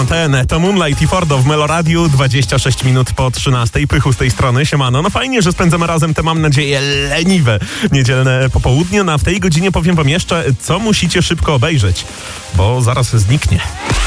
Ten to Moonlight i Fordo w Meloradiu, 26 minut po 13. Pychu z tej strony, siemano. No fajnie, że spędzamy razem te, mam nadzieję, leniwe niedzielne popołudnie. No a w tej godzinie powiem wam jeszcze, co musicie szybko obejrzeć, bo zaraz zniknie.